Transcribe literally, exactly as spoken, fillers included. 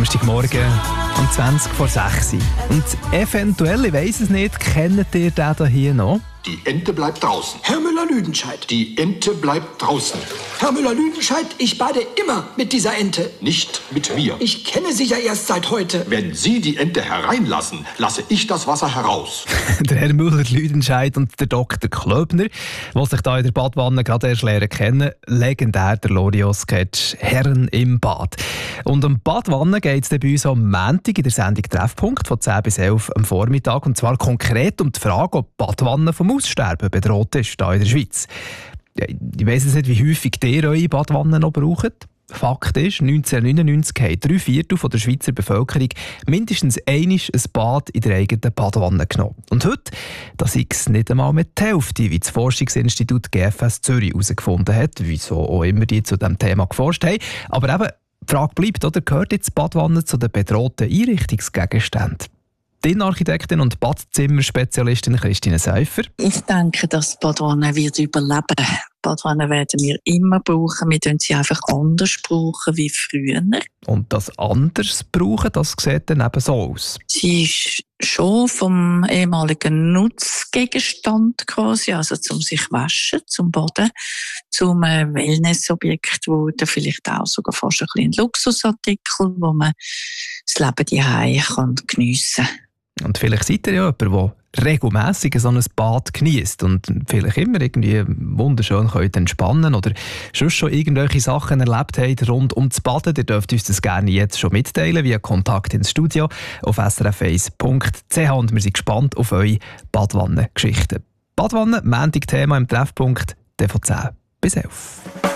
Samstagmorgen um zwanzig vor sechs. Und eventuell, ich weiss es nicht, kennt ihr den hier noch? Die Ente bleibt draußen. Herr Müller-Lüdenscheid. Die Ente bleibt draußen. Herr Müller-Lüdenscheid, ich bade immer mit dieser Ente. Nicht mit mir. Ich kenne sie ja erst seit heute. Wenn Sie die Ente hereinlassen, lasse ich das Wasser heraus. Der Herr Müller-Lüdenscheid und der Doktor Klöbner, die sich da in der Badwanne gerade erst lernen kennen, legendär der Loriot-Sketch «Herren im Bad». Und um Badwanne geht es bei uns am Montag in der Sendung «Treffpunkt» von zehn bis elf am Vormittag. Und zwar konkret um die Frage, ob Badwanne vom Aussterben bedroht ist hier in der Schweiz. Ich weiss nicht, wie häufig ihr eure Badwanne noch braucht. Fakt ist, neunzehnhundertneunundneunzig haben drei Viertel der Schweizer Bevölkerung mindestens einmal ein Bad in der eigenen Badwanne genommen. Und heute, das ist es nicht einmal mit der Hälfte, wie das Forschungsinstitut G F S Zürich herausgefunden hat, wieso auch immer die zu diesem Thema geforscht haben. Aber eben, die Frage bleibt, oder gehört jetzt die Badwanne zu den bedrohten Einrichtungsgegenständen? Die Innenarchitektin und Badzimmerspezialistin Christine Seifer. Ich denke, dass die Badwanne wird überleben. Die Badwanne werden wir immer brauchen. Wir brauchen sie einfach anders brauchen wie früher. Und das anders brauchen, das sieht dann eben so aus. Sie ist schon vom ehemaligen Nutzgegenstand quasi, also zum sich waschen, zum Baden, zum Wellnessobjekt wurde, vielleicht auch sogar fast ein bisschen ein Luxusartikel, wo man das Leben daheim geniessen kann. Und vielleicht seid ihr ja jemand, der regelmässig so ein Bad genießt und vielleicht immer irgendwie wunderschön könnt entspannen oder sonst schon irgendwelche Sachen erlebt habt rund um das Baden. Ihr dürft uns das gerne jetzt schon mitteilen via Kontakt ins Studio auf s r f eins punkt c h und wir sind gespannt auf eure Badwannen-Geschichten. Badwanne, Montag Thema im Treffpunkt, von zehn bis elf.